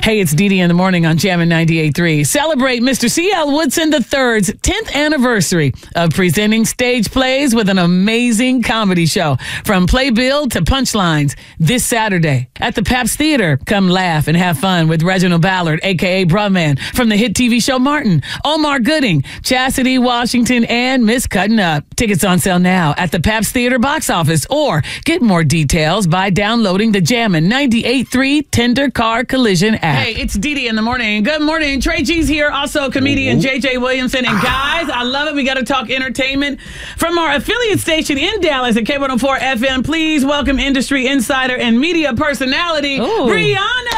Hey, it's Dee Dee in the morning on Jammin' 98.3. Celebrate Mr. C.L. Woodson III's 10th anniversary of presenting stage plays with an amazing comedy show. From playbill to punchlines this Saturday at the Pabst Theater. Come laugh and have fun with Reginald Ballard, a.k.a. Brumman, from the hit TV show Martin, Omar Gooding, Chastity Washington, and Miss Cutting Up. Tickets on sale now at the Pabst Theater box office, or get more details by downloading the Jammin' 98.3 Tender Car Collision app. Hey, it's Dee Dee in the morning. Good morning. Trey G's here, also comedian J.J. Williamson. And guys, I love it. We got to talk entertainment from our affiliate station in Dallas at K104 FM. Please welcome industry insider and media personality, Brianna.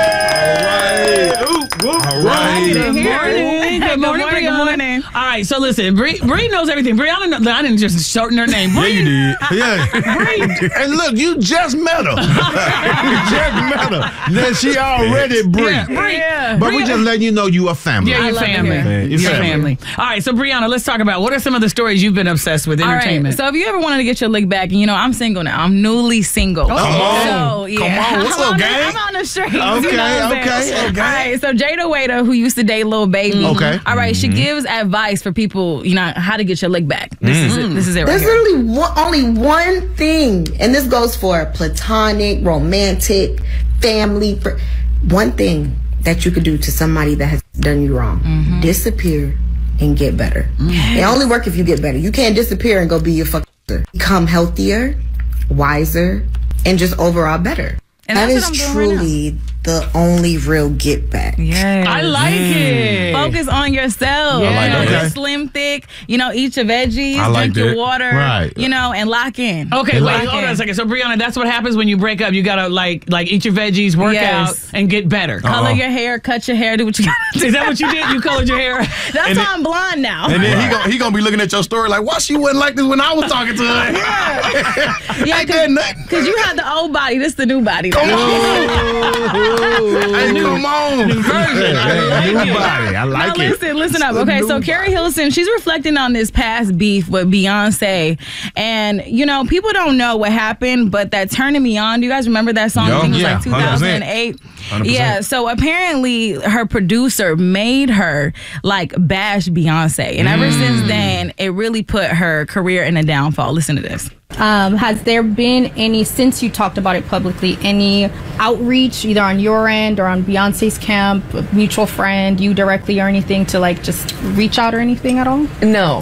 All right. Good morning. Good morning, Brianna. Good morning. All right, so listen, Bree knows everything. Brianna, I didn't just shorten her name. Yeah, you did. Yeah. And look, you just met her. Then she already Bree. Yeah. But we just letting you know you a family. Yeah, you're family. You're family. All right, so Brianna, let's talk about what are some of the stories you've been obsessed with entertainment. All right, so if you ever wanted to get your lick back, and I'm single now. I'm newly single. Come on. So, yeah. Come on. What's up, gang? I'm on the streets. Okay. All right, so Jada Waiter, who used to date Lil Baby. Okay. All right, she gives advice for people, how to get your lick back. This is it right There's here. literally only one thing, and this goes for platonic, romantic, family. One thing that you could do to somebody that has done you wrong. Disappear and get better. It only works if you get better. You can't disappear and go be your fucking. Become healthier, wiser, and just overall better. And that that's is what I'm doing right truly the only real get back. Yes. I like it. Focus on yourself. Yeah. I like that. You're slim, thick. Eat your veggies. I like drink your that. water. Right. And lock in. Okay, Lock wait, hold in. on a second. So, Brianna, that's what happens when you break up. You gotta like eat your veggies, work out, and get better. Color your hair, cut your hair, do what you gotta do. Is that what you did? You colored your hair? That's why I'm blonde now. And then he gonna be looking at your story like, why she wasn't like this when I was talking to her? Yeah, Ain't that nothing? because you had the old body. This the new body. Come on. Hey, come on. New version. I like it. I like Now it. listen up. Okay, so Carrie Hilson, she's reflecting on this past beef with Beyonce. And, people don't know what happened, but that Turning Me On, do you guys remember that song? I think it was like 2008. 100%. Yeah, so apparently her producer made her bash Beyonce. And ever since then, it really put her career in a downfall. Listen to this. Has there been any, since you talked about it publicly, any outreach either on your end or on Beyonce's camp, a mutual friend, you directly or anything to just reach out or anything at all? No.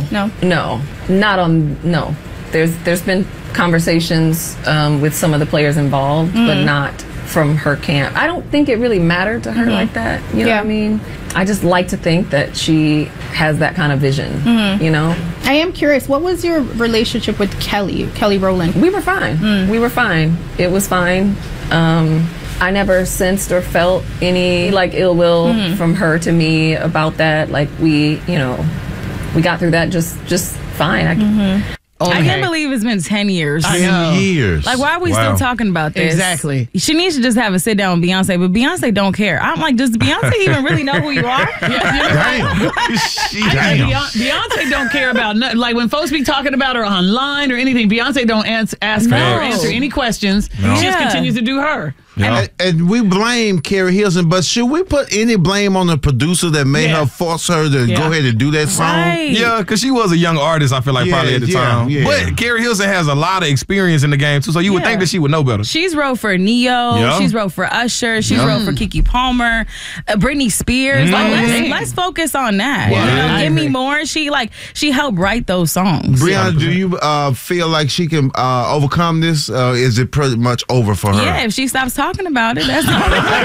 There's been conversations with some of the players involved, but not from her camp. I don't think it really mattered to her like that. You know what I mean? I just like to think that she has that kind of vision, I am curious, what was your relationship with Kelly Rowland? We were fine. We were fine. It was fine. I never sensed or felt any ill will from her to me about that. We got through that just fine. I can't believe it's been 10 years. 10 years. Why are we still talking about this? Exactly. She needs to just have a sit down with Beyonce, but Beyonce don't care. I'm like, does Beyonce even really know who you are? Damn. Beyonce don't care about nothing. Like when folks be talking about her online or anything, Beyonce don't ask her or answer any questions. She just continues to do her. Yeah. And we blame Carrie Hilson, but should we put any blame on the producer that made her force her to go ahead and do that song? Right. Yeah, because she was a young artist, I feel like, probably at the time. Yeah. But Carrie Hilson has a lot of experience in the game, too, so you would think that she would know better. She's wrote for Neo. Yeah. She's wrote for Usher. She's wrote for Keke Palmer, Britney Spears. Let's focus on that. Give Me More. She helped write those songs. Brianna, do you feel like she can overcome this? Is it pretty much over for her? Yeah, if she stops talking about it, that's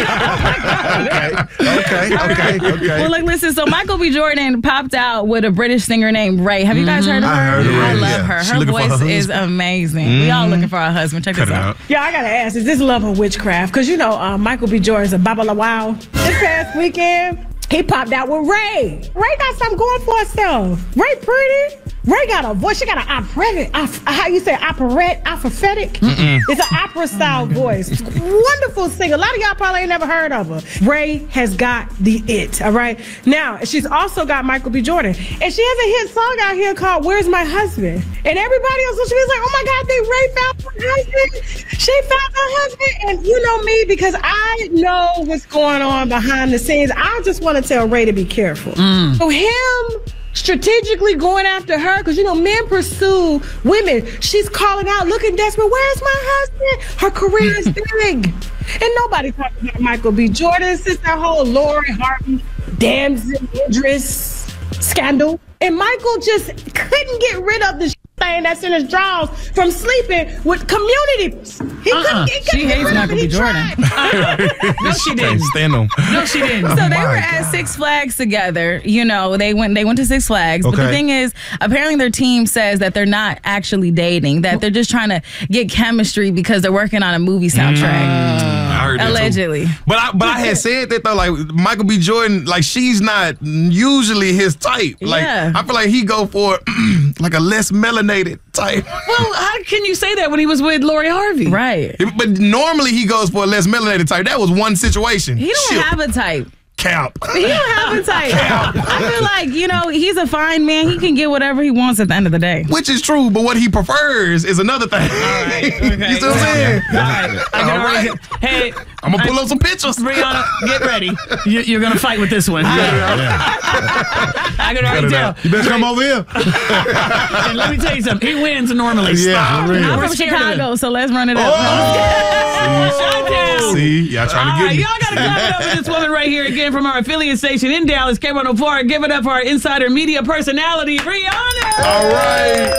Okay. Well, look, listen. So Michael B. Jordan popped out with a British singer named Ray. Have you guys heard of her? I heard of her, I love yeah. her. She Her looking for her voice is husband. amazing. We all looking for our husband. Check Cut this it out. out. Yeah, I gotta ask, is this love or witchcraft? Because Michael B. Jordan's a babala wow. This past weekend, he popped out with Ray. Ray got something going for herself. Ray pretty. Ray got a voice. She got an operatic. How you say operatic? It's an opera style voice. Wonderful singer. A lot of y'all probably ain't never heard of her. Ray has got the it. All right. Now she's also got Michael B. Jordan, and she has a hit song out here called "Where's My Husband?" And everybody on social media is like, "Oh my God, Ray found her husband. She found her husband." And you know me, because I know what's going on behind the scenes. I just want to tell Ray to be careful. So him strategically going after her, because you know men pursue women. She's calling out, looking desperate. Where's my husband? Her career is big, and nobody talks about Michael B. Jordan since that whole Lori Harvey, Damson Idris scandal. And Michael just couldn't get rid of the thing that's in his drawers from sleeping with community. She hates Michael B. Jordan. No, she didn't. Stand on. No, she didn't. So they were at Six Flags together. You know, they went to Six Flags. But the thing is, apparently their team says that they're not actually dating, that they're just trying to get chemistry because they're working on a movie soundtrack. I heard that too. Allegedly. But I had said that though, like Michael B. Jordan, like she's not usually his type. Like I feel like he go for like a less melanated type. Well, how can you say that when he was with Lori Harvey? Right. But normally he goes for a less melanated type. That was one situation. He don't have a type. Cap. He don't have a type. I feel like, you know, he's a fine man. He can get whatever he wants at the end of the day. Which is true, but what he prefers is another thing. All right. Okay. You see what I'm saying? All right. Hey, I'm going to pull up some pictures. Brianna, get ready. You're going to fight with this one. I can already tell. You better come over here. And let me tell you something. He wins normally. Yeah, for real. I'm from Chicago, so let's run it up. See, y'all trying to get me. Y'all got to clap it up for this woman right here again from our affiliate station in Dallas, K104. Give it up for our insider media personality, Brianna. All right.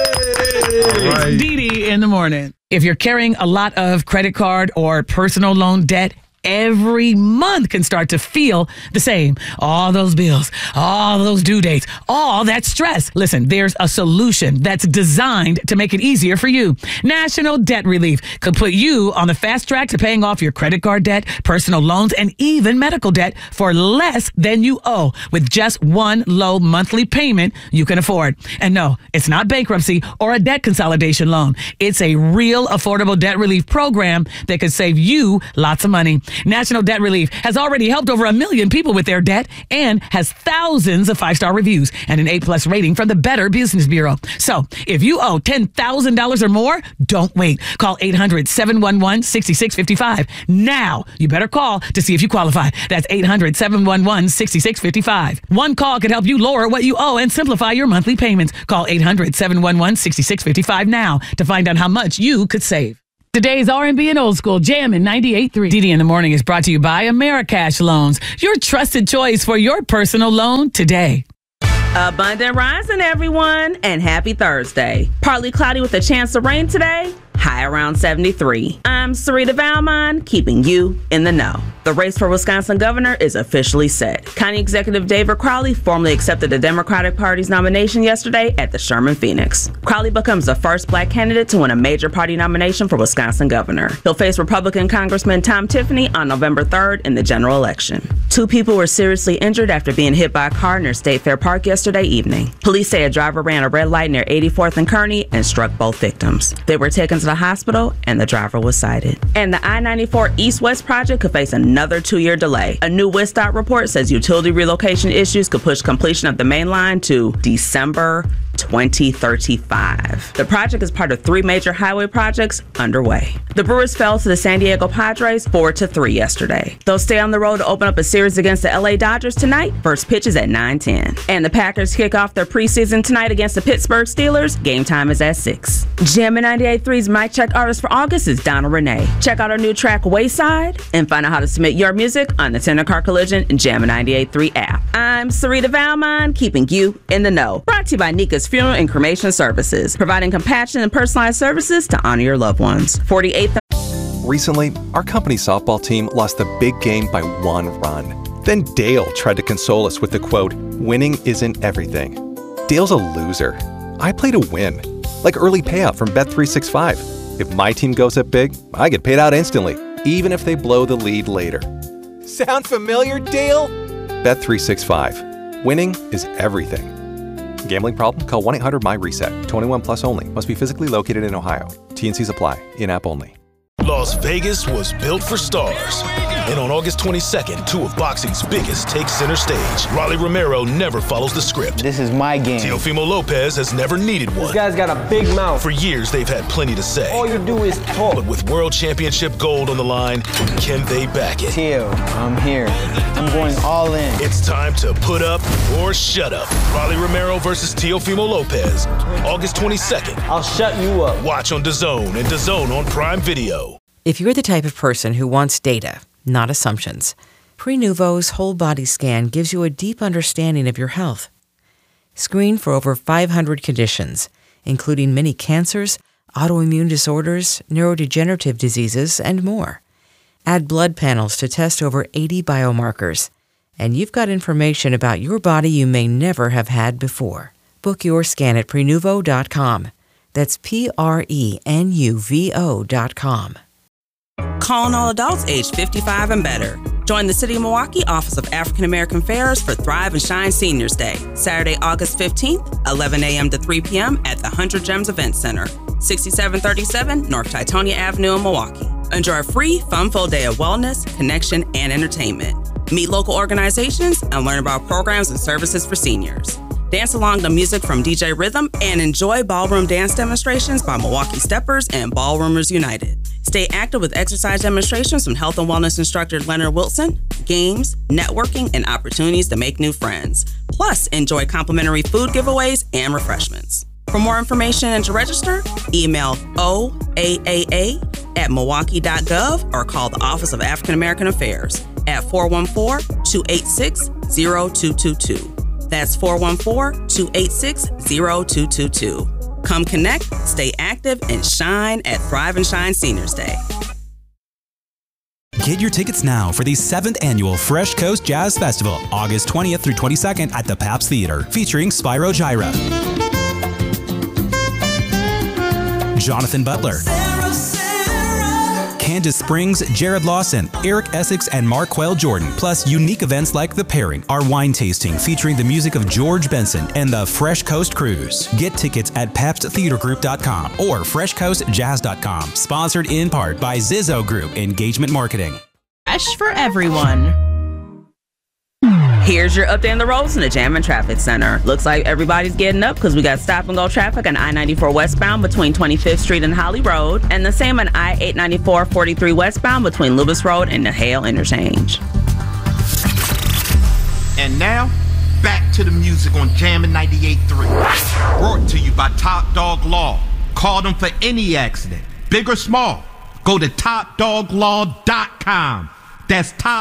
It's Dee in the morning. If you're carrying a lot of credit card or personal loan debt, every month can start to feel the same. All those bills, all those due dates, all that stress. Listen, there's a solution that's designed to make it easier for you. National Debt Relief could put you on the fast track to paying off your credit card debt, personal loans, and even medical debt for less than you owe with just one low monthly payment you can afford. And no, it's not bankruptcy or a debt consolidation loan. It's a real affordable debt relief program that could save you lots of money. National Debt Relief has already helped over 1 million people with their debt and has thousands of 5-star reviews and an A+ rating from the Better Business Bureau. So if you owe $10,000 or more, don't wait. Call 800-711-6655. Now, you better call to see if you qualify. That's 800-711-6655. One call could help you lower what you owe and simplify your monthly payments. Call 800-711-6655 now to find out how much you could save. Today's R&B and Old School Jammin' 98.3. Dee in the Morning is brought to you by Americash Loans, your trusted choice for your personal loan today. Abundant rising, everyone, and happy Thursday. Partly cloudy with a chance of rain today. High around 73. I'm Sarita Valmont, keeping you in the know. The race for Wisconsin governor is officially set. County Executive David Crowley formally accepted the Democratic Party's nomination yesterday at the Sherman Phoenix. Crowley becomes the first black candidate to win a major party nomination for Wisconsin governor. He'll face Republican Congressman Tom Tiffany on November 3rd in the general election. 2 people were seriously injured after being hit by a car near State Fair Park yesterday evening. Police say a driver ran a red light near 84th and Kearney and struck both victims. They were taken to the hospital and the driver was cited. And the I-94 East-West project could face another 2-year delay. A new WISDOT report says utility relocation issues could push completion of the main line to December 2035. The project is part of 3 major highway projects underway. The Brewers fell to the San Diego Padres 4-3 yesterday. They'll stay on the road to open up a series against the LA Dodgers tonight. First pitch is at 9:10. And the Packers kick off their preseason tonight against the Pittsburgh Steelers. Game time is at 6. Jammin' 98.3's Mic Check artist for August is Donna Renee. Check out our new track Wayside and find out how to submit your music on the Tender Car Collision and Jammin' 98.3 app. I'm Sarita Valmont, keeping you in the know. Brought to you by Nika's Funeral and Cremation Services, providing compassion and personalized services to honor your loved ones. 48th. Recently, our company softball team lost the big game by 1 run. Then Dale tried to console us with the quote, "Winning isn't everything." Dale's a loser. I play to win, like early payout from Bet365. If my team goes up big, I get paid out instantly, even if they blow the lead later. Sound familiar, Dale? Bet365. Winning is everything. Gambling problem? Call 1-800-MY-RESET. 21 plus only. Must be physically located in Ohio. T&Cs apply. In-app only. Las Vegas was built for stars. And on August 22nd, two of boxing's biggest take center stage. Rolly Romero never follows the script. This is my game. Teofimo Lopez has never needed one. This guy's got a big mouth. For years, they've had plenty to say. All you do is talk. But with World Championship gold on the line, can they back it? Teo, I'm here. I'm going all in. It's time to put up or shut up. Rolly Romero versus Teofimo Lopez. August 22nd. I'll shut you up. Watch on DAZN and DAZN on Prime Video. If you're the type of person who wants data, not assumptions, Prenuvo's whole body scan gives you a deep understanding of your health. Screen for over 500 conditions, including many cancers, autoimmune disorders, neurodegenerative diseases, and more. Add blood panels to test over 80 biomarkers, and you've got information about your body you may never have had before. Book your scan at Prenuvo.com. That's Prenuvo.com. Calling all adults aged 55 and better. Join the City of Milwaukee Office of African American Affairs for Thrive and Shine Seniors Day, Saturday, August 15th, 11 a.m. to 3 p.m. at the 100 Gems Event Center, 6737 North Titonia Avenue in Milwaukee. Enjoy a free, fun-filled day of wellness, connection, and entertainment. Meet local organizations and learn about programs and services for seniors. Dance along to music from DJ Rhythm and enjoy ballroom dance demonstrations by Milwaukee Steppers and Ballroomers United. Stay active with exercise demonstrations from health and wellness instructor Leonard Wilson, games, networking, and opportunities to make new friends. Plus, enjoy complimentary food giveaways and refreshments. For more information and to register, email oaaa@milwaukee.gov or call the Office of African American Affairs at 414-286-0222. That's 414-286-0222. Come connect, stay active, and shine at Thrive and Shine Seniors Day. Get your tickets now for the 7th annual Fresh Coast Jazz Festival, August 20th through 22nd at the Pabst Theater, featuring Spyro Gyra, Jonathan Butler, Candace Springs, Jared Lawson, Eric Essex, and Mark Quayle Jordan, plus unique events like The Pairing, our wine tasting featuring the music of George Benson, and the Fresh Coast Cruise. Get tickets at PabstTheaterGroup.com or FreshCoastJazz.com. Sponsored in part by Zizzo Group Engagement Marketing. Fresh for everyone. Here's your update on the roads in the Jam and Traffic Center. Looks like everybody's getting up because we got stop-and-go traffic on I-94 westbound between 25th Street and Holly Road, and the same on I-894-43 westbound between Lubbock Road and the Hale Interchange. And now, back to the music on Jammin' 98.3. Brought to you by Top Dog Law. Call them for any accident, big or small. Go to TopDogLaw.com. That's Top